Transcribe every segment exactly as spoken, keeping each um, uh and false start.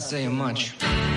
saying much.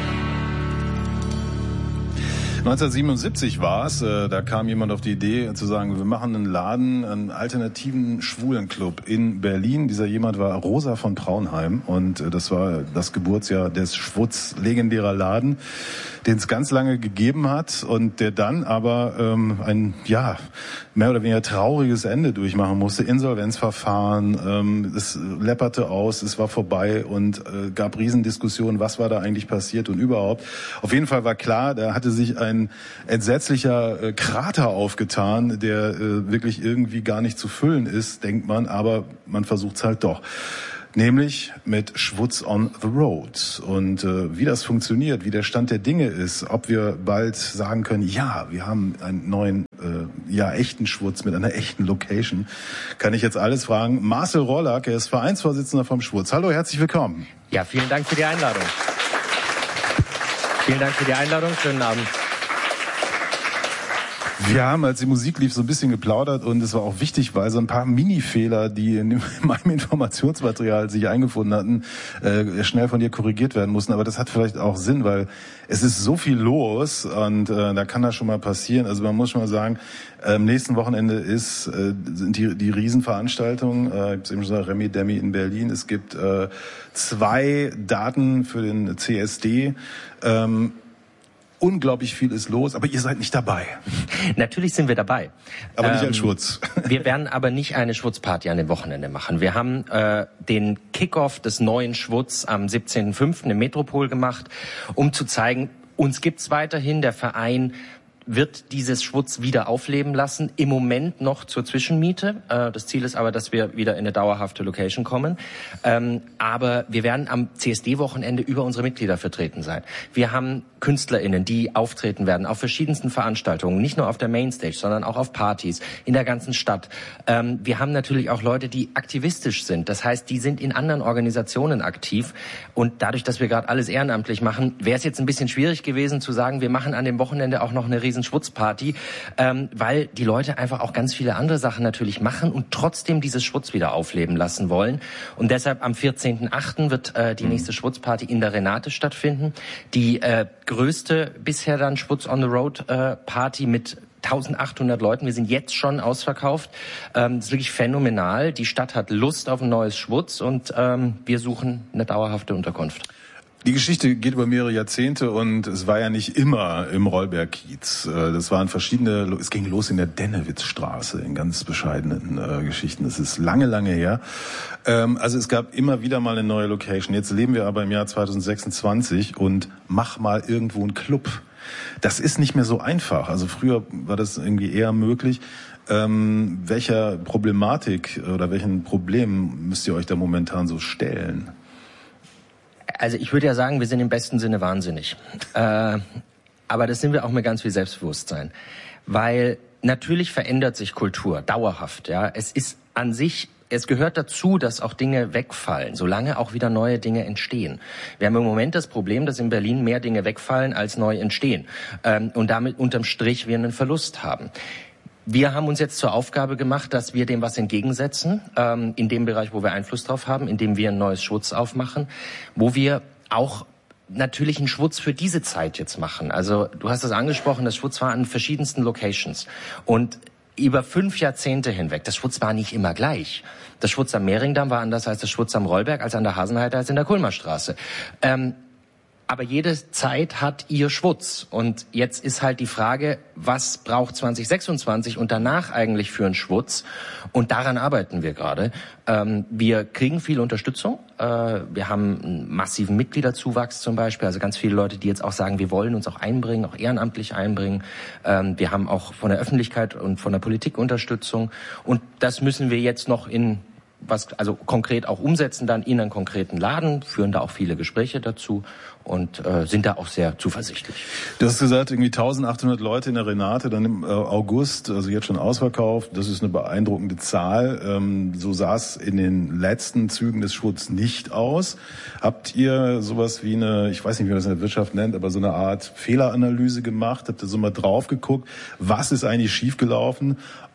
neunzehnhundertsiebenundsiebzig war es, äh, da kam jemand auf die Idee zu sagen, wir machen einen Laden, einen alternativen Schwulenclub in Berlin. Dieser jemand war Rosa von Praunheim und äh, das war das Geburtsjahr des Schwutz, legendärer Laden, den es ganz lange gegeben hat und der dann aber ähm, ein, ja, mehr oder weniger trauriges Ende durchmachen musste. Insolvenzverfahren, ähm, es läpperte aus, es war vorbei und äh, gab Riesendiskussionen, was war da eigentlich passiert und überhaupt. Auf jeden Fall war klar, da hatte sich ein ein entsetzlicher äh, Krater aufgetan, der äh, wirklich irgendwie gar nicht zu füllen ist, denkt man, aber man versucht es halt doch. Nämlich mit Schwutz on the Road. Und äh, wie das funktioniert, wie der Stand der Dinge ist, ob wir bald sagen können, ja, wir haben einen neuen, äh, ja, echten Schwutz mit einer echten Location, kann ich jetzt alles fragen. Marcel Rollack, er ist Vereinsvorsitzender vom Schwutz. Hallo, herzlich willkommen. Ja, vielen Dank für die Einladung. Vielen Dank für die Einladung. Schönen Abend. Wir haben, als die Musik lief, so ein bisschen geplaudert und es war auch wichtig, weil so ein paar Mini-Fehler, die in meinem Informationsmaterial sich eingefunden hatten, äh, schnell von dir korrigiert werden mussten. Aber das hat vielleicht auch Sinn, weil es ist so viel los und äh, da kann das schon mal passieren. Also man muss schon mal sagen, äh, am nächsten Wochenende ist äh, sind die, die Riesenveranstaltungen. Äh, ich habe es eben schon gesagt, Remi Demi in Berlin. Es gibt äh, zwei Daten für den C S D. Ähm, Unglaublich viel ist los, aber ihr seid nicht dabei. Natürlich sind wir dabei. Aber nicht ähm, als Schwutz. Wir werden aber nicht eine Schwutzparty an dem Wochenende machen. Wir haben äh, den Kickoff des neuen Schwutz am siebzehnten fünften im Metropol gemacht, um zu zeigen, uns gibt's weiterhin, der Verein wird dieses Schwutz wieder aufleben lassen. Im Moment noch zur Zwischenmiete. Das Ziel ist aber, dass wir wieder in eine dauerhafte Location kommen. Aber wir werden am C S D-Wochenende über unsere Mitglieder vertreten sein. Wir haben KünstlerInnen, die auftreten werden auf verschiedensten Veranstaltungen, nicht nur auf der Mainstage, sondern auch auf Partys in der ganzen Stadt. Wir haben natürlich auch Leute, die aktivistisch sind. Das heißt, die sind in anderen Organisationen aktiv. Und dadurch, dass wir gerade alles ehrenamtlich machen, wäre es jetzt ein bisschen schwierig gewesen zu sagen, wir machen an dem Wochenende auch noch eine Schwutzparty, ähm, weil die Leute einfach auch ganz viele andere Sachen natürlich machen und trotzdem dieses Schwutz wieder aufleben lassen wollen. Und deshalb am vierzehnten achten wird äh, die nächste Schwutzparty in der Renate stattfinden. Die äh, größte bisher dann Schwutz on the Road äh, Party mit eintausendachthundert Leuten. Wir sind jetzt schon ausverkauft. Ähm, das ist wirklich phänomenal. Die Stadt hat Lust auf ein neues Schwutz und ähm, wir suchen eine dauerhafte Unterkunft. Die Geschichte geht über mehrere Jahrzehnte und es war ja nicht immer im Rollberg-Kiez. Das waren verschiedene, es ging los in der Dennewitzstraße in ganz bescheidenen äh, Geschichten. Das ist lange, lange her. Ähm, also es gab immer wieder mal eine neue Location. Jetzt leben wir aber im Jahr zweitausendsechsundzwanzig und mach mal irgendwo einen Club. Das ist nicht mehr so einfach. Also früher war das irgendwie eher möglich. Ähm, welcher Problematik oder welchen Problemen müsst ihr euch da momentan so stellen? Also ich würde ja sagen, wir sind im besten Sinne wahnsinnig. Äh, aber das sind wir auch mit ganz viel Selbstbewusstsein. Weil natürlich verändert sich Kultur dauerhaft. Ja, es ist an sich, es gehört dazu, dass auch Dinge wegfallen, solange auch wieder neue Dinge entstehen. Wir haben im Moment das Problem, dass in Berlin mehr Dinge wegfallen, als neu entstehen. Ähm, und damit unterm Strich wir einen Verlust haben. Wir haben uns jetzt zur Aufgabe gemacht, dass wir dem was entgegensetzen, ähm, in dem Bereich, wo wir Einfluss drauf haben, indem wir ein neues Schwutz aufmachen, wo wir auch natürlich einen Schwutz für diese Zeit jetzt machen. Also du hast es angesprochen, das Schwutz war an verschiedensten Locations und über fünf Jahrzehnte hinweg. Das Schwutz war nicht immer gleich. Das Schwutz am Mehringdamm war anders als das Schwutz am Rollberg, als an der Hasenheide, als in der Kulmerstraße. Ähm, Aber jede Zeit hat ihr Schwutz. Und jetzt ist halt die Frage, was braucht zwanzig sechsundzwanzig und danach eigentlich für einen Schwutz? Und daran arbeiten wir gerade. Ähm, wir kriegen viel Unterstützung. Äh, wir haben einen massiven Mitgliederzuwachs zum Beispiel. Also ganz viele Leute, die jetzt auch sagen, wir wollen uns auch einbringen, auch ehrenamtlich einbringen. Ähm, wir haben auch von der Öffentlichkeit und von der Politik Unterstützung. Und das müssen wir jetzt noch in was also konkret auch umsetzen, dann in einen konkreten Laden, führen da auch viele Gespräche dazu und äh, sind da auch sehr zuversichtlich. Du hast gesagt, irgendwie eintausendachthundert Leute in der Renate, dann im äh, August, also jetzt schon ausverkauft. Das ist eine beeindruckende Zahl. Ähm, so sah es in den letzten Zügen des Schwutz nicht aus. Habt ihr sowas wie eine, ich weiß nicht, wie man das in der Wirtschaft nennt, aber so eine Art Fehleranalyse gemacht? Habt ihr so mal drauf geguckt, was ist eigentlich schiefgelaufen?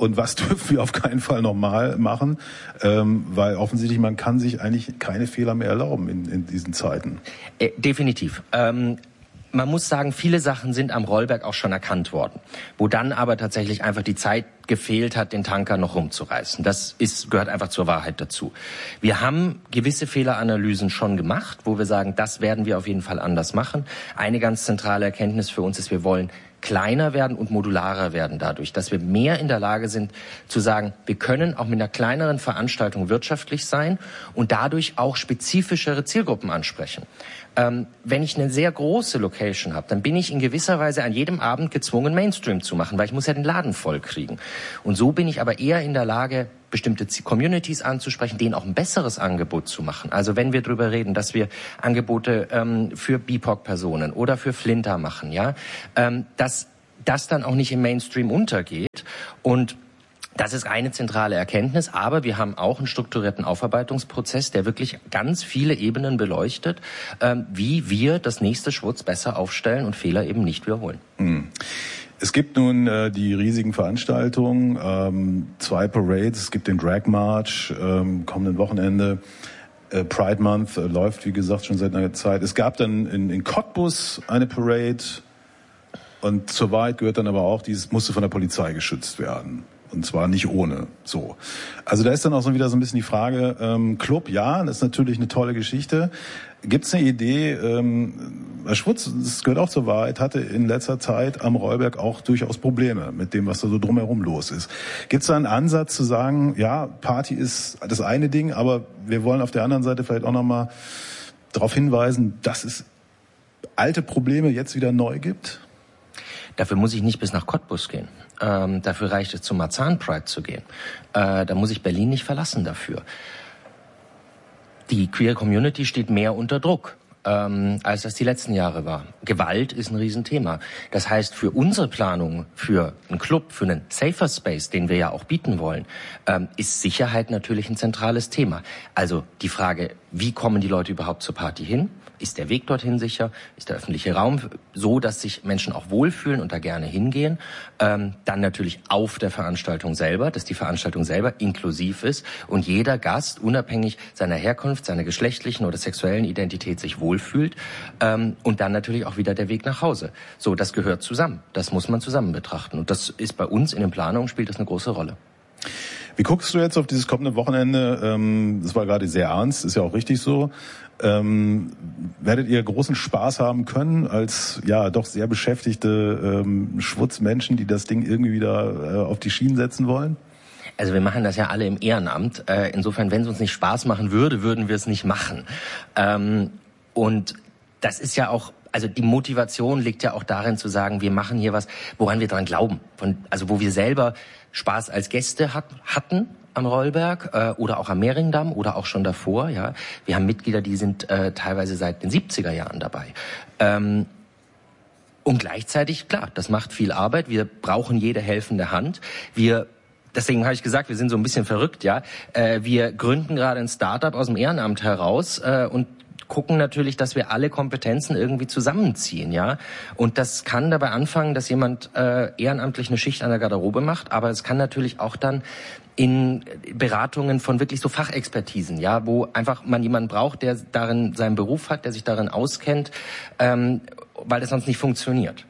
und was dürfen wir auf keinen Fall nochmal machen, ähm, weil offensichtlich man kann sich eigentlich keine Fehler mehr erlauben in, in diesen Zeiten. Äh, definitiv. Ähm Man muss sagen, viele Sachen sind am Rollberg auch schon erkannt worden, wo dann aber tatsächlich einfach die Zeit gefehlt hat, den Tanker noch rumzureißen. Das ist, gehört einfach zur Wahrheit dazu. Wir haben gewisse Fehleranalysen schon gemacht, wo wir sagen, das werden wir auf jeden Fall anders machen. Eine ganz zentrale Erkenntnis für uns ist, wir wollen kleiner werden und modularer werden dadurch, dass wir mehr in der Lage sind zu sagen, wir können auch mit einer kleineren Veranstaltung wirtschaftlich sein und dadurch auch spezifischere Zielgruppen ansprechen. Ähm, wenn ich eine sehr große Location habe, dann bin ich in gewisser Weise an jedem Abend gezwungen, Mainstream zu machen, weil ich muss ja den Laden voll kriegen. Und so bin ich aber eher in der Lage, bestimmte Communities anzusprechen, denen auch ein besseres Angebot zu machen. Also wenn wir darüber reden, dass wir Angebote ähm, für B I P O C-Personen oder für Flinter machen, ja, ähm, dass das dann auch nicht im Mainstream untergeht. Und das ist eine zentrale Erkenntnis, aber wir haben auch einen strukturierten Aufarbeitungsprozess, der wirklich ganz viele Ebenen beleuchtet, ähm, wie wir das nächste Schwutz besser aufstellen und Fehler eben nicht wiederholen. Mhm. Es gibt nun äh, die riesigen Veranstaltungen, ähm, zwei Parades, es gibt den Drag March ähm, kommenden Wochenende, äh, Pride Month äh, läuft, wie gesagt, schon seit einer Zeit. Es gab dann in, in Cottbus eine Parade und zur Wahrheit gehört dann aber auch, dieses musste von der Polizei geschützt werden. Und zwar nicht ohne. So. Also da ist dann auch so wieder so ein bisschen die Frage, ähm, Club, ja, das ist natürlich eine tolle Geschichte. Gibt es eine Idee, ähm, Schwutz, das gehört auch zur Wahrheit, hatte in letzter Zeit am Rollberg auch durchaus Probleme mit dem, was da so drumherum los ist. Gibt es da einen Ansatz zu sagen, ja, Party ist das eine Ding, aber wir wollen auf der anderen Seite vielleicht auch nochmal darauf hinweisen, dass es alte Probleme jetzt wieder neu gibt? Dafür muss ich nicht bis nach Cottbus gehen. Ähm, dafür reicht es, zum Marzahn Pride zu gehen. Äh, da muss ich Berlin nicht verlassen dafür. Die Queer Community steht mehr unter Druck, ähm, als das die letzten Jahre war. Gewalt ist ein Riesenthema. Das heißt, für unsere Planung, für einen Club, für einen Safer Space, den wir ja auch bieten wollen, ähm, ist Sicherheit natürlich ein zentrales Thema. Also die Frage, wie kommen die Leute überhaupt zur Party hin? Ist der Weg dorthin sicher? Ist der öffentliche Raum so, dass sich Menschen auch wohlfühlen und da gerne hingehen? Ähm, dann natürlich auf der Veranstaltung selber, dass die Veranstaltung selber inklusiv ist und jeder Gast, unabhängig seiner Herkunft, seiner geschlechtlichen oder sexuellen Identität, sich wohlfühlt. Ähm, und dann natürlich auch wieder der Weg nach Hause. So, das gehört zusammen. Das muss man zusammen betrachten. Und das ist bei uns in den Planungen, spielt das eine große Rolle. Wie guckst du jetzt auf dieses kommende Wochenende? Ähm, das war gerade sehr ernst, ist ja auch richtig so. Ähm, werdet ihr großen Spaß haben können als ja doch sehr beschäftigte ähm, Schwutzmenschen, die das Ding irgendwie wieder äh, auf die Schienen setzen wollen? Also wir machen das ja alle im Ehrenamt. Äh, insofern, wenn es uns nicht Spaß machen würde, würden wir es nicht machen. Ähm, und das ist ja auch, also die Motivation liegt ja auch darin zu sagen, wir machen hier was, woran wir dran glauben. Von, also wo wir selber Spaß als Gäste hat, hatten am Rollberg äh, oder auch am Mehringdamm oder auch schon davor. Ja, wir haben Mitglieder, die sind äh, teilweise seit den siebziger Jahren dabei. Ähm, und gleichzeitig, klar, das macht viel Arbeit. Wir brauchen jede helfende Hand. Wir Deswegen habe ich gesagt, wir sind so ein bisschen verrückt, ja. Äh, wir gründen gerade ein Start-up aus dem Ehrenamt heraus äh, und gucken natürlich, dass wir alle Kompetenzen irgendwie zusammenziehen, ja. Und das kann dabei anfangen, dass jemand äh, ehrenamtlich eine Schicht an der Garderobe macht, aber es kann natürlich auch dann in Beratungen von wirklich so Fachexpertisen, ja, wo einfach man jemanden braucht, der darin seinen Beruf hat, der sich darin auskennt, ähm, weil das sonst nicht funktioniert.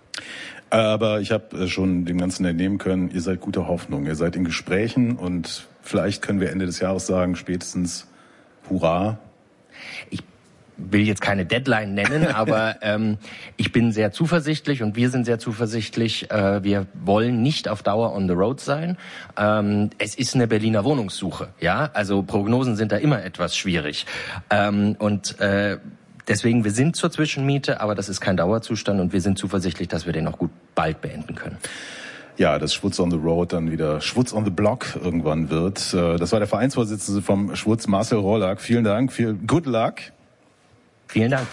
Aber ich habe schon dem Ganzen entnehmen können, ihr seid guter Hoffnung, ihr seid in Gesprächen und vielleicht können wir Ende des Jahres sagen, spätestens Hurra. Ich will jetzt keine Deadline nennen, aber ähm, ich bin sehr zuversichtlich und wir sind sehr zuversichtlich. Äh, wir wollen nicht auf Dauer on the road sein. Ähm, es ist eine Berliner Wohnungssuche, ja, also Prognosen sind da immer etwas schwierig. Ähm, und äh, deswegen, wir sind zur Zwischenmiete, aber das ist kein Dauerzustand und wir sind zuversichtlich, dass wir den auch gut bald beenden können. Ja, dass Schwutz on the Road dann wieder Schwutz on the Block irgendwann wird. Das war der Vereinsvorsitzende vom Schwutz, Marcel Rollack. Vielen Dank, viel good luck. Vielen Dank.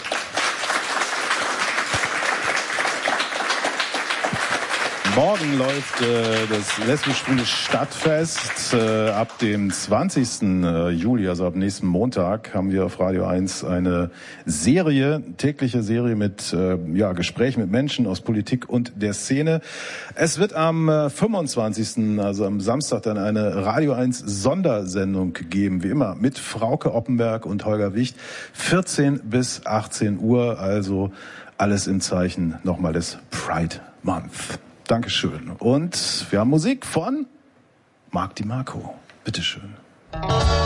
Morgen läuft äh, das lesbisch-schwule Stadtfest. Äh, ab dem zwanzigsten Juli, also ab nächsten Montag, haben wir auf Radio eins eine Serie, tägliche Serie mit äh, ja, Gesprächen mit Menschen aus Politik und der Szene. Es wird am äh, fünfundzwanzigsten, also am Samstag, dann eine Radio eins Sondersendung geben, wie immer, mit Frauke Oppenberg und Holger Wicht, vierzehn bis achtzehn Uhr, also alles im Zeichen nochmal des Pride Month. Dankeschön. Und wir haben Musik von Marc Di Marco. Bitteschön.